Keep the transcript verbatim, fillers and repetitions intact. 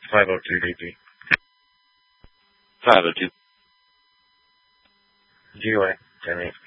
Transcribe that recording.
five oh two D P. five oh two. G-Way, Jimmy.